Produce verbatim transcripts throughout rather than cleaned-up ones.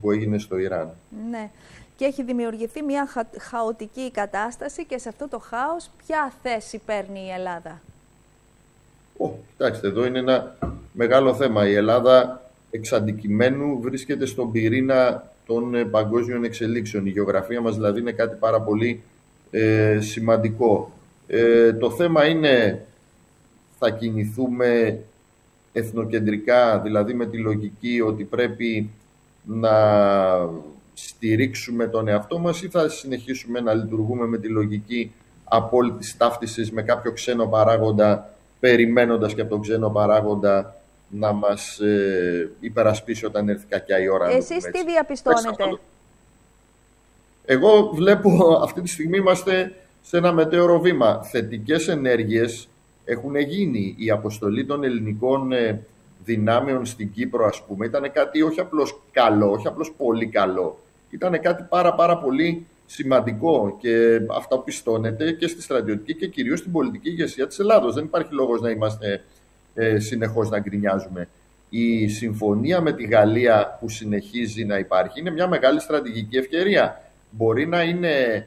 που έγινε στο Ιράν. Ναι. Και έχει δημιουργηθεί μια χα... χαοτική κατάσταση και σε αυτό το χάος ποια θέση παίρνει η Ελλάδα? Oh, κοιτάξτε, εδώ είναι ένα μεγάλο θέμα. Η Ελλάδα εξ αντικειμένου βρίσκεται στον πυρήνα των παγκόσμιων εξελίξεων. Η γεωγραφία μας δηλαδή είναι κάτι πάρα πολύ ε, σημαντικό. Ε, το θέμα είναι, θα κινηθούμε εθνοκεντρικά, δηλαδή με τη λογική ότι πρέπει να στηρίξουμε τον εαυτό μας, ή θα συνεχίσουμε να λειτουργούμε με τη λογική απόλυτης ταύτισης με κάποιο ξένο παράγοντα, περιμένοντας και από τον ξένο παράγοντα να μας ε, υπερασπίσει όταν έρθει κακιά η ώρα. Εσείς τι διαπιστώνετε? Εγώ βλέπω αυτή τη στιγμή είμαστε σε ένα μετέωρο βήμα. Θετικές ενέργειες έχουν γίνει. Η αποστολή των ελληνικών ε, δυνάμεων στην Κύπρο, ας πούμε, ήταν κάτι όχι απλώς καλό, όχι απλώς πολύ καλό. Ήταν κάτι πάρα πάρα πολύ σημαντικό και αυτό πιστώνεται και στη στρατιωτική και κυρίως στην πολιτική ηγεσία της Ελλάδος. Δεν υπάρχει λόγος να είμαστε ε, συνεχώς να γκρινιάζουμε. Η συμφωνία με τη Γαλλία που συνεχίζει να υπάρχει είναι μια μεγάλη στρατηγική ευκαιρία. Μπορεί να, είναι,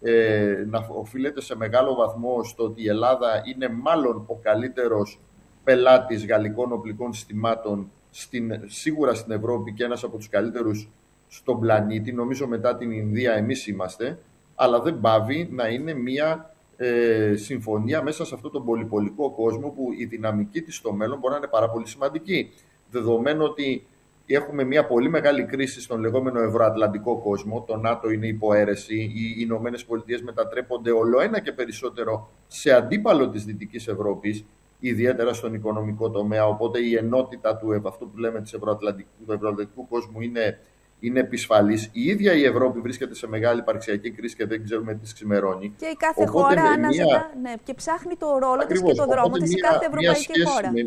ε, να οφείλεται σε μεγάλο βαθμό στο ότι η Ελλάδα είναι μάλλον ο καλύτερος πελάτης γαλλικών οπλικών συστημάτων στην, σίγουρα στην Ευρώπη και ένας από τους καλύτερους στον πλανήτη. Νομίζω μετά την Ινδία εμείς είμαστε, αλλά δεν πάβει να είναι μια ε, συμφωνία μέσα σε αυτόν τον πολυπολικό κόσμο που η δυναμική της στο μέλλον μπορεί να είναι πάρα πολύ σημαντική. Δεδομένου ότι έχουμε μια πολύ μεγάλη κρίση στον λεγόμενο ευρωατλαντικό κόσμο, το ΝΑΤΟ είναι υποαίρεση, οι Ηνωμένες Πολιτείες μετατρέπονται ολοένα και περισσότερο σε αντίπαλο της Δυτικής Ευρώπης, ιδιαίτερα στον οικονομικό τομέα, οπότε η ενότητα του, αυτό που λέμε, της ευρωατλαντικού, του ευρωατλαντικού κόσμου είναι, είναι επισφαλής. Η ίδια η Ευρώπη βρίσκεται σε μεγάλη υπαρξιακή κρίση και δεν ξέρουμε τι ξημερώνει. Και η κάθε οπότε χώρα αναζητά μια... ναι, και ψάχνει το ρόλο Ακριβώς. της και τον δρόμο της η κάθε ευρωπαϊκή χώρα. Με...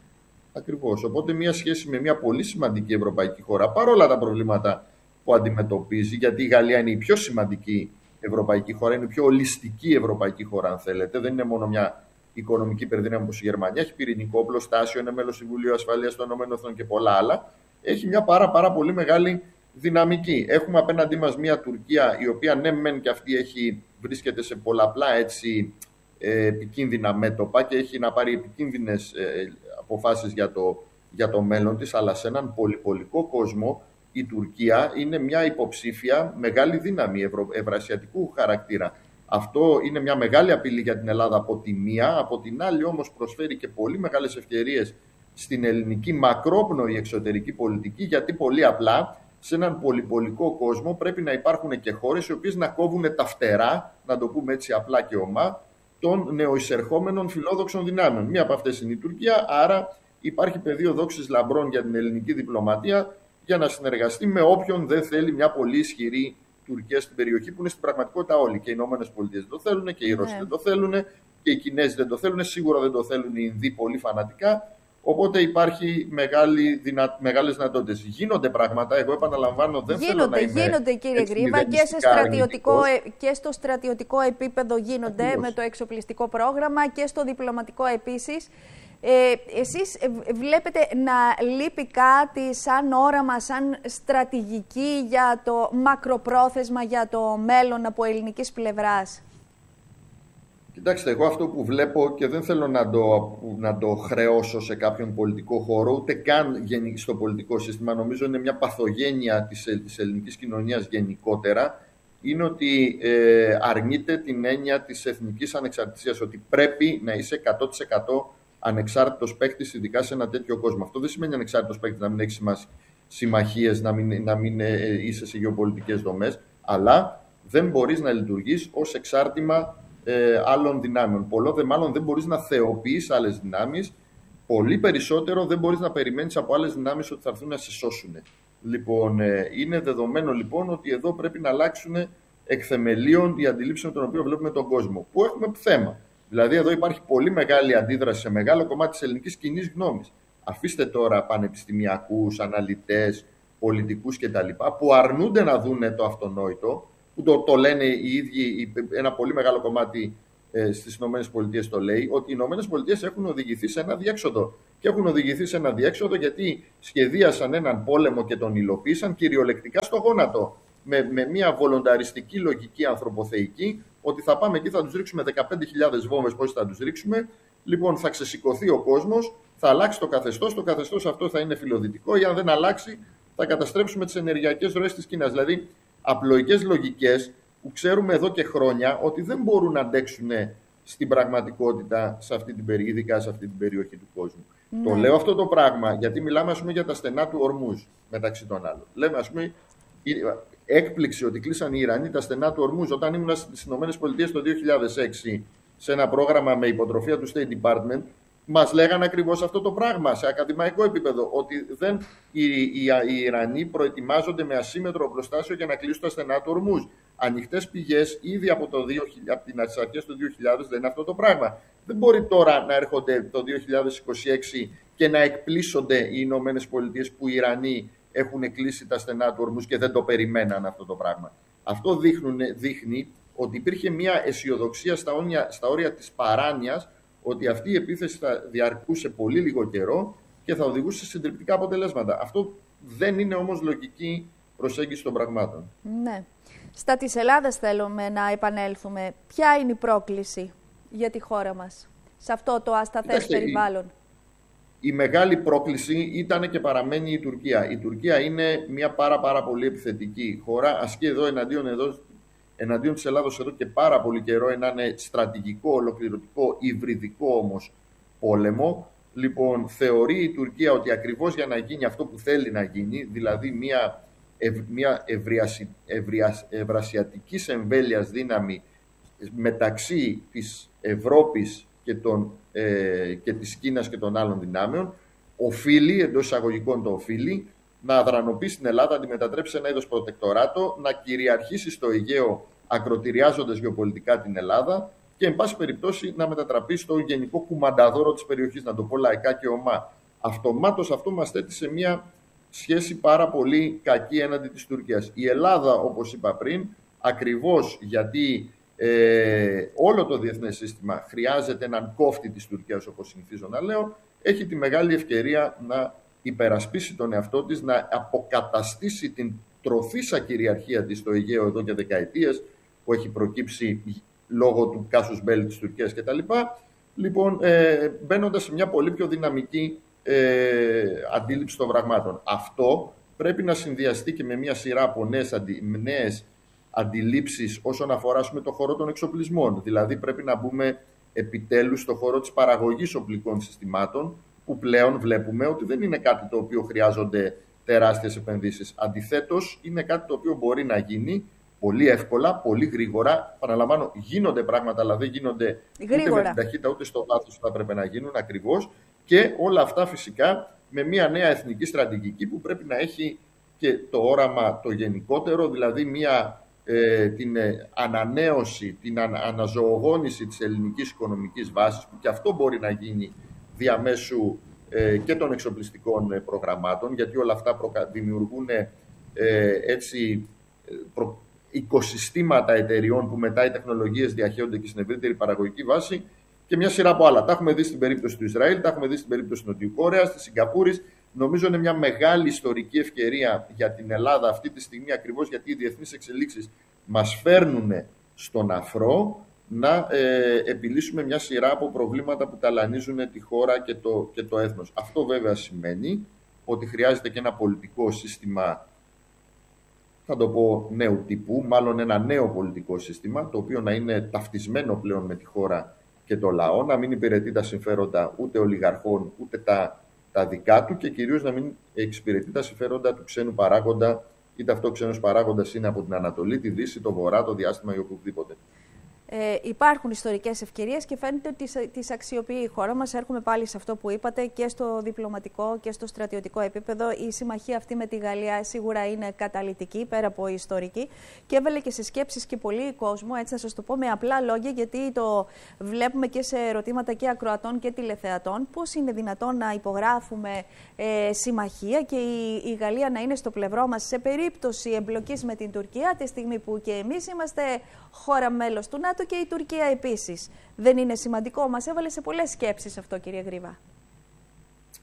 Ακριβώς. Οπότε μια σχέση με μια πολύ σημαντική ευρωπαϊκή χώρα, παρόλα τα προβλήματα που αντιμετωπίζει, γιατί η Γαλλία είναι η πιο σημαντική ευρωπαϊκή χώρα, είναι η πιο ολιστική ευρωπαϊκή χώρα, αν θέλετε. Δεν είναι μόνο μια οικονομική υπερδύναμη όπως η Γερμανία, έχει πυρηνικό οπλοστάσιο, είναι μέλος Συμβουλίου Ασφαλείας των ΗΠΑ και πολλά άλλα. Έχει μια πάρα, πάρα πολύ μεγάλη δυναμική. Έχουμε απέναντί μας μια Τουρκία η οποία ναι μεν και αυτή έχει, βρίσκεται σε πολλαπλά έτσι, ε, επικίνδυνα μέτωπα και έχει να πάρει επικίνδυνες ε, αποφάσεις για το, για το μέλλον της, αλλά σε έναν πολυπολικό κόσμο η Τουρκία είναι μια υποψήφια μεγάλη δύναμη ευρω, ευρασιατικού χαρακτήρα. Αυτό είναι μια μεγάλη απειλή για την Ελλάδα από τη μία, από την άλλη όμως προσφέρει και πολύ μεγάλες ευκαιρίες στην ελληνική μακρόπνοη εξωτερική πολιτική, γιατί πολύ απλά σε έναν πολυπολικό κόσμο πρέπει να υπάρχουν και χώρες οι οποίες να κόβουν τα φτερά, να το πούμε έτσι απλά και ομά, των νεοεισερχόμενων φιλόδοξων δυνάμεων. Μία από αυτές είναι η Τουρκία, άρα υπάρχει πεδίο δόξης λαμπρών για την ελληνική διπλωματία για να συνεργαστεί με όποιον δεν θέλει μια πολύ ισχυρή Τουρκία στην περιοχή, που είναι στην πραγματικότητα όλοι. Και οι Ηνωμένες Πολιτείες δεν το θέλουν, και οι Ρώσοι yeah. δεν το θέλουν, και οι Κινέζοι δεν το θέλουν, σίγουρα δεν το θέλουν οι Ινδοί πολύ φανατικά. Οπότε υπάρχει μεγάλη δυνα... μεγάλες δυνατότητες. Γίνονται πράγματα, εγώ επαναλαμβάνω, δεν γίνονται, θέλω να είμαι... Γίνονται, κύριε Γρίβα, και, σε στρατιωτικό, και στο στρατιωτικό επίπεδο γίνονται. Ακριβώς. Με το εξοπλιστικό πρόγραμμα και στο διπλωματικό επίσης. Ε, εσείς βλέπετε να λείπει κάτι σαν όραμα, σαν στρατηγική για το μακροπρόθεσμα, για το μέλλον από ελληνικής πλευράς? Κοιτάξτε, εγώ αυτό που βλέπω, και δεν θέλω να το, να το χρεώσω σε κάποιον πολιτικό χώρο, ούτε καν στο πολιτικό σύστημα, νομίζω είναι μια παθογένεια της, της ελληνικής κοινωνίας γενικότερα, είναι ότι ε, αρνείται την έννοια της εθνικής ανεξαρτησίας, ότι πρέπει να είσαι εκατό τοις εκατό ανεξάρτητος παίκτης, ειδικά σε ένα τέτοιο κόσμο. Αυτό δεν σημαίνει ανεξάρτητος παίκτης να μην έχεις συμμαχίες, να μην, να μην ε, είσαι σε γεωπολιτικές δομές, αλλά δεν μπορείς να λειτουργείς ως εξάρτημα ε, άλλων δυνάμεων. Πολλό δε μάλλον δεν μπορείς να θεοποιείς άλλες δυνάμεις, πολύ περισσότερο δεν μπορείς να περιμένεις από άλλες δυνάμεις ότι θα έρθουν να σε σώσουν. Λοιπόν, ε, είναι δεδομένο λοιπόν ότι εδώ πρέπει να αλλάξουν εκ θεμελίων οι αντιλήψεις με τον οποίο βλέπουμε τον κόσμο. Πού έχουμε θέμα. Δηλαδή, εδώ υπάρχει πολύ μεγάλη αντίδραση σε μεγάλο κομμάτι της ελληνικής κοινής γνώμης. Αφήστε τώρα πανεπιστημιακούς, αναλυτές, πολιτικούς κτλ. Που αρνούνται να δούνε το αυτονόητο, που το, το λένε οι ίδιοι, ένα πολύ μεγάλο κομμάτι ε, στις ΗΠΑ το λέει, ότι οι ΗΠΑ έχουν οδηγηθεί σε ένα διέξοδο. και έχουν οδηγηθεί σε ένα διέξοδο, γιατί σχεδίασαν έναν πόλεμο και τον υλοποίησαν κυριολεκτικά στο γόνατο. Με, με μια βολονταριστική λογική ανθρωποθεϊκή, ότι θα πάμε εκεί, θα τους ρίξουμε δεκαπέντε χιλιάδες βόμβες, πώς θα τους ρίξουμε. Λοιπόν, θα ξεσηκωθεί ο κόσμος, θα αλλάξει το καθεστώς, το καθεστώς αυτό θα είναι φιλοδυτικό, ή αν δεν αλλάξει, θα καταστρέψουμε τις ενεργειακές ροές της Κίνας. Δηλαδή, απλοϊκές λογικές που ξέρουμε εδώ και χρόνια ότι δεν μπορούν να αντέξουν στην πραγματικότητα, σε αυτή την περί... ειδικά σε αυτή την περιοχή του κόσμου. Ναι. Το λέω αυτό το πράγμα γιατί μιλάμε, ας πούμε, για τα στενά του Ορμούζ, μεταξύ των άλλων. Λέμε, ας πούμε, έκπληξη ότι κλείσαν οι Ιρανοί τα στενά του Ορμούζ. Όταν ήμουν στις ΗΠΑ το δύο χιλιάδες έξι σε ένα πρόγραμμα με υποτροφία του State Department, μας λέγανε ακριβώς αυτό το πράγμα σε ακαδημαϊκό επίπεδο, ότι δεν, οι, οι, οι Ιρανοί προετοιμάζονται με ασύμετρο οπλοστάσιο για να κλείσουν τα στενά του Ορμούζ. Ανοιχτές πηγές ήδη από, το δύο χιλιάδες, από τις αρχές του δύο χιλιάδες λένε αυτό το πράγμα. Δεν μπορεί τώρα να έρχονται το δύο χιλιάδες είκοσι έξι και να εκπλήσονται οι Ηνωμένες Πολιτείες που οι Ιρανοί έχουν κλείσει τα στενά του Ορμούζ και δεν το περιμέναν αυτό το πράγμα. Αυτό δείχνουν, δείχνει ότι υπήρχε μια αισιοδοξία στα όρια, στα όρια της παράνοιας, ότι αυτή η επίθεση θα διαρκούσε πολύ λίγο καιρό και θα οδηγούσε σε συντριπτικά αποτελέσματα. Αυτό δεν είναι όμως λογική προσέγγιση των πραγμάτων. Ναι. Στα της Ελλάδας θέλουμε να επανέλθουμε. Ποια είναι η πρόκληση για τη χώρα μας σε αυτό το ασταθές Κοιτάξτε, περιβάλλον? Η, η μεγάλη πρόκληση ήταν και παραμένει η Τουρκία. Η Τουρκία είναι μια πάρα, πάρα πολύ επιθετική χώρα. Ασκεί εδώ εναντίον, εδώ, εναντίον της Ελλάδος εδώ και πάρα πολύ καιρό έναν στρατηγικό, ολοκληρωτικό, υβριδικό όμως πόλεμο. Λοιπόν, θεωρεί η Τουρκία ότι ακριβώς για να γίνει αυτό που θέλει να γίνει, δηλαδή μια, ευ, μια ευρυασι, ευρυασ, ευρασιατικής εμβέλειας δύναμη μεταξύ της Ευρώπης και, των, ε, και της Κίνας και των άλλων δυνάμεων, οφείλει, εντός εισαγωγικών το οφείλει, να αδρανοποιήσει την Ελλάδα, να τη μετατρέψει σε ένα είδος προτεκτοράτο, να κυριαρχήσει στο Αιγαίο ακροτηριάζοντας γεωπολιτικά την Ελλάδα και, εν πάση περιπτώσει, να μετατραπεί στο γενικό κουμανταδόρο της περιοχής, να το πω λαϊκά και ομά. Αυτομάτως αυτό μας θέτει σε μια σχέση πάρα πολύ κακή έναντι της Τουρκίας. Η Ελλάδα, όπως είπα πριν, ακριβώς γιατί ε, όλο το διεθνές σύστημα χρειάζεται έναν κόφτη της Τουρκίας, όπως συνηθίζω να λέω, έχει τη μεγάλη ευκαιρία να υπερασπίσει τον εαυτό της, να αποκαταστήσει την τροφίσα κυριαρχία της στο Αιγαίο εδώ και δεκαετίες, που έχει προκύψει λόγω του κάσους μπέλη της Τουρκίας κτλ. Λοιπόν, ε, μπαίνοντας σε μια πολύ πιο δυναμική ε, αντίληψη των πραγμάτων. Αυτό πρέπει να συνδυαστεί και με μια σειρά από νέες, αντι, νέες αντιλήψεις όσον αφορά το χώρο των εξοπλισμών. Δηλαδή πρέπει να μπούμε επιτέλους στο χώρο της παραγωγής οπλικών συστημάτων, που πλέον βλέπουμε ότι δεν είναι κάτι το οποίο χρειάζονται τεράστιες επενδύσεις. Αντιθέτως, είναι κάτι το οποίο μπορεί να γίνει πολύ εύκολα, πολύ γρήγορα. Παραλαμβάνω, γίνονται πράγματα, αλλά δεν γίνονται γρήγορα, ούτε με την ταχύτητα, ούτε στο βάθος που θα πρέπει να γίνουν ακριβώς. Και όλα αυτά φυσικά με μια νέα εθνική στρατηγική που πρέπει να έχει και το όραμα το γενικότερο, δηλαδή μια, ε, την ε, ανανέωση, την ανα, αναζωογόνηση της ελληνικής οικονομικής βάσης, που και αυτό μπορεί να γίνει διαμέσου ε, και των εξοπλιστικών ε, προγραμμάτων, γιατί όλα αυτά προκα... δημιουργούν ε, έτσι προ... οικοσυστήματα εταιριών που μετά οι τεχνολογίες διαχέονται και στην ευρύτερη παραγωγική βάση, και μια σειρά από άλλα. Τα έχουμε δει στην περίπτωση του Ισραήλ, τα έχουμε δει στην περίπτωση της Νοτιού Κορέας, της Σιγκαπούρης. Νομίζω είναι μια μεγάλη ιστορική ευκαιρία για την Ελλάδα αυτή τη στιγμή, ακριβώς γιατί οι διεθνείς εξελίξεις μας φέρνουν στον αφρό να ε, επιλύσουμε μια σειρά από προβλήματα που ταλανίζουν τη χώρα και το, και το έθνος. Αυτό βέβαια σημαίνει ότι χρειάζεται και ένα πολιτικό σύστημα, θα το πω νέου τύπου, μάλλον ένα νέο πολιτικό σύστημα, το οποίο να είναι ταυτισμένο πλέον με τη χώρα και το λαό, να μην υπηρετεί τα συμφέροντα ούτε ολιγαρχών ούτε τα, τα δικά του, και κυρίως να μην εξυπηρετεί τα συμφέροντα του ξένου παράγοντα, είτε αυτό ο ξένος παράγοντας είναι από την Ανατολή, τη Δύση, το Βορρά, το διάστημα ή οπουδήποτε. Ε, υπάρχουν ιστορικές ευκαιρίες και φαίνεται ότι τις, τις αξιοποιεί η χώρα μας. Έρχομαι πάλι σε αυτό που είπατε, και στο διπλωματικό και στο στρατιωτικό επίπεδο. Η συμμαχία αυτή με τη Γαλλία σίγουρα είναι καταλυτική, πέρα από ιστορική, και έβαλε και σε σκέψεις και πολύ κόσμο. Έτσι, θα σας το πω με απλά λόγια, γιατί το βλέπουμε και σε ερωτήματα και ακροατών και τηλεθεατών. Πώς είναι δυνατόν να υπογράφουμε ε, συμμαχία και η, η Γαλλία να είναι στο πλευρό μας σε περίπτωση εμπλοκής με την Τουρκία, τη στιγμή που και εμείς είμαστε χώρα μέλος του ΝΑΤΟ και η Τουρκία επίσης? Δεν είναι σημαντικό? Μας έβαλε σε πολλές σκέψεις αυτό, κύριε Γρήβα.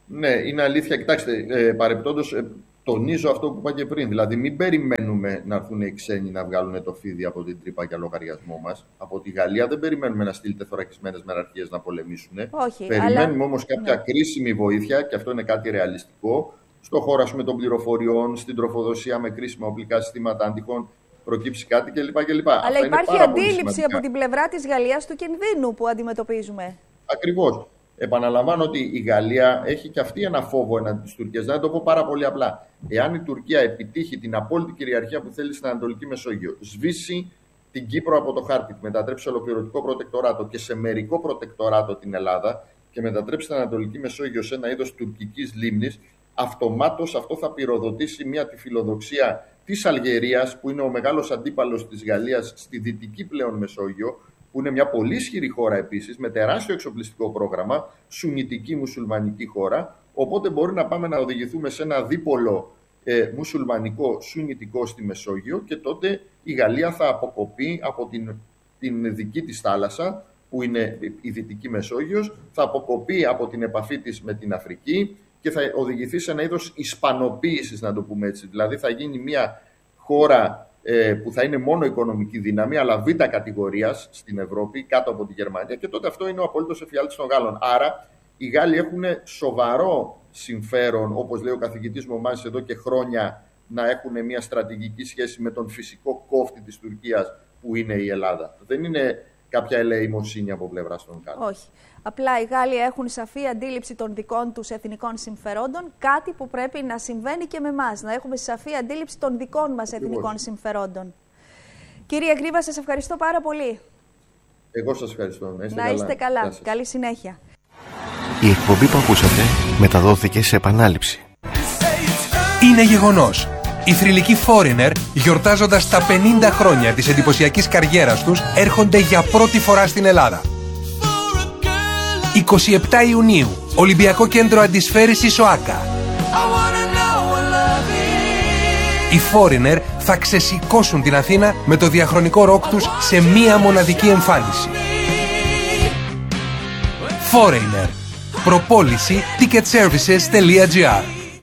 Ναι, είναι αλήθεια. Κοιτάξτε, ε, παρεπτόντως, ε, τονίζω αυτό που είπα και πριν. Δηλαδή, μην περιμένουμε να έρθουν οι ξένοι να βγάλουν το φίδι από την τρύπα για λογαριασμό μας. Από τη Γαλλία δεν περιμένουμε να στείλετε θωρακισμένες μεραρχίες να πολεμήσουν. Όχι, περιμένουμε αλλά... όμως κάποια ναι. κρίσιμη βοήθεια, και αυτό είναι κάτι ρεαλιστικό, στο χώρο των πληροφοριών, στην τροφοδοσία με κρίσιμα οπλικά συστήματα αντιχών, προκύψει κάτι κλπ. κλπ. Αλλά αυτά υπάρχει αντίληψη από την πλευρά της Γαλλίας του κινδύνου που αντιμετωπίζουμε. Ακριβώς. Επαναλαμβάνω ότι η Γαλλία έχει και αυτή ένα φόβο εναντί της Τουρκίας. Να το πω πάρα πολύ απλά. Εάν η Τουρκία επιτύχει την απόλυτη κυριαρχία που θέλει στην Ανατολική Μεσόγειο, σβήσει την Κύπρο από το χάρτη, τη μετατρέψει σε ολοκληρωτικό προτεκτοράτο και σε μερικό προτεκτοράτο την Ελλάδα και μετατρέψει την Ανατολική Μεσόγειο σε ένα είδος τουρκικής λίμνης, αυτομάτως αυτό θα πυροδοτήσει μια τη φιλοδοξία της Αλγερίας, που είναι ο μεγάλος αντίπαλος της Γαλλίας στη δυτική πλέον Μεσόγειο, που είναι μια πολύ ισχυρή χώρα επίσης, με τεράστιο εξοπλιστικό πρόγραμμα, σουννιτική μουσουλμανική χώρα, οπότε μπορεί να πάμε να οδηγηθούμε σε ένα δίπολο ε, μουσουλμανικό σουννιτικό στη Μεσόγειο, και τότε η Γαλλία θα αποκοπεί από την, την δική της θάλασσα, που είναι η Δυτική Μεσόγειος, θα αποκοπεί από την επαφή της με την Αφρική και θα οδηγηθεί σε ένα είδος ισπανοποίησης, να το πούμε έτσι. Δηλαδή θα γίνει μια χώρα που θα είναι μόνο οικονομική δύναμη, αλλά β' κατηγορίας στην Ευρώπη, κάτω από τη Γερμανία, και τότε αυτό είναι ο απολύτως εφιάλτης των Γάλλων. Άρα οι Γάλλοι έχουν σοβαρό συμφέρον, όπως λέει ο καθηγητής μου Μάζης εδώ και χρόνια, να έχουν μια στρατηγική σχέση με τον φυσικό κόφτη της Τουρκίας, που είναι η Ελλάδα. Δεν είναι κάποια ελεημοσύνη από πλευράς των Γάλλων. Όχι. Απλά οι Γάλλοι έχουν σαφή αντίληψη των δικών τους εθνικών συμφερόντων, κάτι που πρέπει να συμβαίνει και με εμάς, να έχουμε σαφή αντίληψη των δικών μας εθνικών συμφερόντων. Κύριε Γκρίβα, σας ευχαριστώ πάρα πολύ. Εγώ σας ευχαριστώ. Να είστε να είστε καλά. καλά. Καλή συνέχεια. Η εκπομπή που ακούσατε μεταδόθηκε σε επανάληψη. Είναι γεγονός. Οι θρυλικοί Foreigner, γιορτάζοντας τα πενήντα χρόνια της εντυπωσιακής καριέρας τους, έρχονται για πρώτη φορά στην Ελλάδα. εικοστή εβδόμη Ιουνίου, Ολυμπιακό Κέντρο Αντισφαίρησης ΟΑΚΑ. Οι Foreigner θα ξεσηκώσουν την Αθήνα με το διαχρονικό ροκ τους σε μία μοναδική εμφάνιση. Foreigner. Προπόληση ticketservices τελεία gr.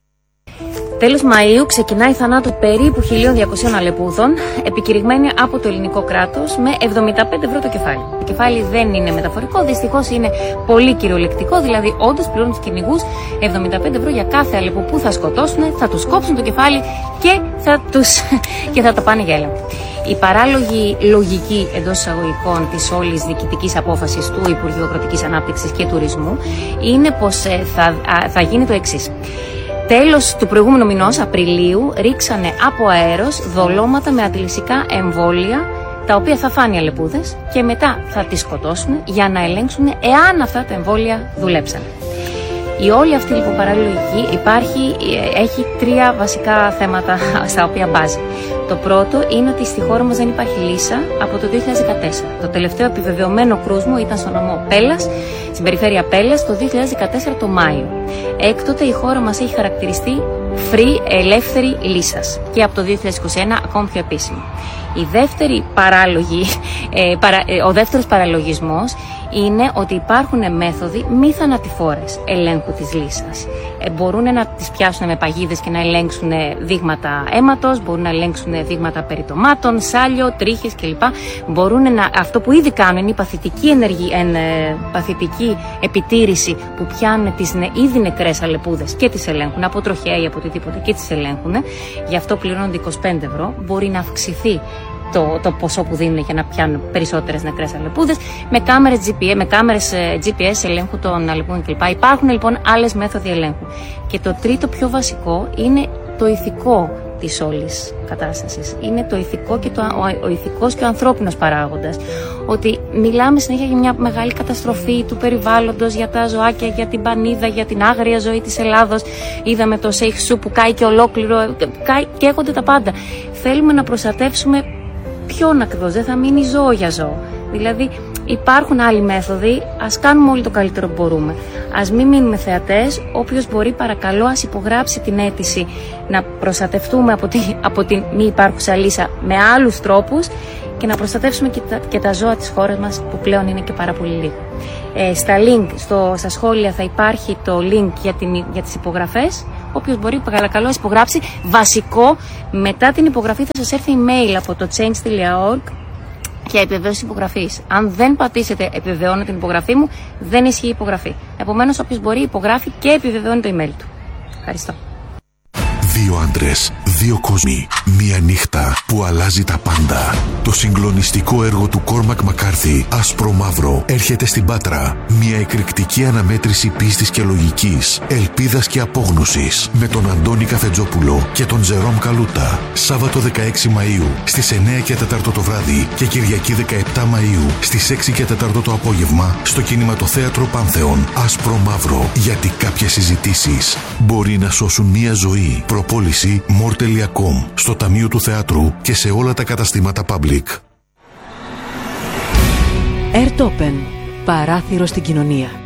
Τέλος Μαΐου ξεκινάει η θανάτου περίπου χίλια διακοσίων Αλεπούδων, επικηρυγμένη από το ελληνικό κράτος, με εβδομήντα πέντε ευρώ το κεφάλι. Το κεφάλι δεν είναι μεταφορικό, δυστυχώς είναι πολύ κυριολεκτικό, δηλαδή όντως πληρώνουν τους κυνηγούς εβδομήντα πέντε ευρώ για κάθε αλεπού που θα σκοτώσουν, θα τους κόψουν το κεφάλι και θα, τους... και θα τα πάνε για έλεγχο. Η παράλογη λογική εντός εισαγωγικών της όλης διοικητικής απόφασης του Υπουργείου Κρατικής Ανάπτυξης και Τουρισμού είναι πως θα, θα γίνει το εξής. Τέλος του προηγούμενου μηνός, Απριλίου, ρίξανε από αέρος δολώματα με αντιλυσικά εμβόλια, τα οποία θα φάνε οι αλεπούδες και μετά θα τις σκοτώσουν για να ελέγξουν εάν αυτά τα εμβόλια δουλέψαν. Η όλη αυτή λοιπόν παραλογική υπάρχει, έχει τρία βασικά θέματα στα οποία μπάζει. Το πρώτο είναι ότι στη χώρα μας δεν υπάρχει λύσα από το δύο χιλιάδες δεκατέσσερα. Το τελευταίο επιβεβαιωμένο κρούσμο ήταν στο νομό Πέλλας, στην περιφέρεια Πέλλας, το δύο χιλιάδες δεκατέσσερα το Μάιο. Έκτοτε η χώρα μας έχει χαρακτηριστεί free, ελεύθερη λύσας και από το δύο χιλιάδες είκοσι ένα ακόμη πιο επίσημη. Η δεύτερη παράλογη, ε, παρα, ε, ο δεύτερος παραλογισμός είναι ότι υπάρχουν μέθοδοι μη θανατηφόρες ελέγχου της λύσας. Ε, μπορούν να τις πιάσουν με παγίδες και να ελέγξουν δείγματα αίματος, μπορούν να ελέγξουν δείγματα περιτομάτων, σάλιο, τρίχες κλπ. Μπορούν να, αυτό που ήδη κάνουν είναι η παθητική, ενεργη, εν, ε, παθητική επιτήρηση που πιάνουν τις ν, ήδη νεκρές αλεπούδες και τις ελέγχουν από τροχέα ή από οτιδήποτε και τις ελέγχουν. Γι' αυτό πληρώνονται είκοσι πέντε ευρώ. Μπορεί να αυξηθεί Το, το ποσό που δίνουν για να πιάνουν περισσότερες νεκρές αλεπούδες, με κάμερες τζι πι ες, με κάμερες τζι πι ες ελέγχου των αλεπούδων κλπ. Υπάρχουν λοιπόν άλλες μέθοδοι ελέγχου. Και το τρίτο πιο βασικό είναι το ηθικό της όλης κατάστασης. Είναι το ηθικό και το, ο, ο ηθικός και ο ανθρώπινος παράγοντας. Ότι μιλάμε συνέχεια για μια μεγάλη καταστροφή του περιβάλλοντος, για τα ζωάκια, για την πανίδα, για την άγρια ζωή της Ελλάδος. Είδαμε το Σέιχ Σου που κάει και ολόκληρο, κάει, καίγονται τα πάντα. Θέλουμε να προστατεύσουμε ποιον ακριβώς, δεν θα μείνει ζώο για ζώο. Δηλαδή υπάρχουν άλλοι μέθοδοι, ας κάνουμε όλοι το καλύτερο που μπορούμε. Ας μην μείνουμε θεατές, όποιος μπορεί παρακαλώ ας υπογράψει την αίτηση να προστατευτούμε από, τη, από την μη υπάρχουσα λύσα με άλλους τρόπους και να προστατεύσουμε και τα, και τα ζώα της χώρας μας, που πλέον είναι και πάρα πολύ λίγο. Ε, στα link, στο, στα σχόλια θα υπάρχει το link για, την, για τις υπογραφές. Όποιος μπορεί, παρακαλώ, υπογράψει. Βασικό, μετά την υπογραφή θα σας έρθει email από το change τελεία org για επιβεβαίωση υπογραφής. Αν δεν πατήσετε επιβεβαιώνω την υπογραφή μου, δεν ισχύει η υπογραφή. Επομένως, όποιος μπορεί υπογράφει και επιβεβαιώνει το email του. Ευχαριστώ. Δύο άντρες, δύο κόσμοι, μία νύχτα που αλλάζει τα πάντα. Το συγκλονιστικό έργο του Κόρμακ Μακάρθι, Άσπρο Μαύρο, έρχεται στην Πάτρα. Μία εκρηκτική αναμέτρηση πίστης και λογικής, ελπίδας και απόγνωσης, με τον Αντώνη Καφετζόπουλο και τον Τζερόμ Καλούτα. Σάββατο δεκαέξι Μαΐου στις εννέα και τέσσερα το βράδυ και Κυριακή δεκαεπτά Μαΐου στις έξι και τέσσερα το απόγευμα στο Κινηματοθέατρο Πάνθεον. Άσπρο Μαύρο, γιατί κάποιες συζητήσεις μπορεί να σώσουν μία ζωή. Προπόληση μορ τελεία κομ, στο Ταμείο του Θεάτρου και σε όλα τα καταστήματα Public. Airtopen, παράθυρο στην κοινωνία.